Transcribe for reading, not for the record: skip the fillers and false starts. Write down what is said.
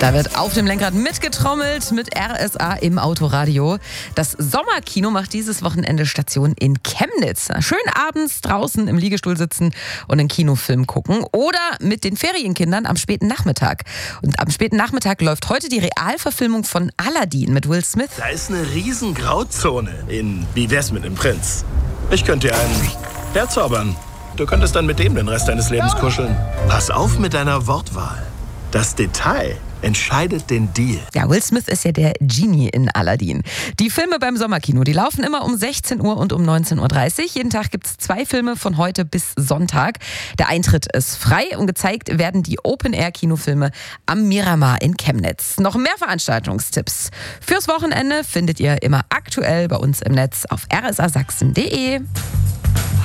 Da wird auf dem Lenkrad mitgetrommelt mit RSA im Autoradio. Das Sommerkino macht dieses Wochenende Station in Chemnitz. Schön abends draußen im Liegestuhl sitzen und einen Kinofilm gucken oder mit den Ferienkindern am späten Nachmittag. Und am späten Nachmittag läuft heute die Realverfilmung von Aladdin mit Will Smith. Da ist eine riesen Grauzone in Wie wär's mit dem Prinz? Ich könnte dir einen herzaubern. Du könntest dann mit dem den Rest deines Lebens kuscheln. Pass auf mit deiner Wortwahl. Das Detail entscheidet den Deal. Ja, Will Smith ist ja der Genie in Aladdin. Die Filme beim Sommerkino, die laufen immer um 16 Uhr und um 19.30 Uhr. Jeden Tag gibt es 2 Filme von heute bis Sonntag. Der Eintritt ist frei und gezeigt werden die Open-Air-Kinofilme am Miramar in Chemnitz. Noch mehr Veranstaltungstipps fürs Wochenende findet ihr immer aktuell bei uns im Netz auf rsasachsen.de.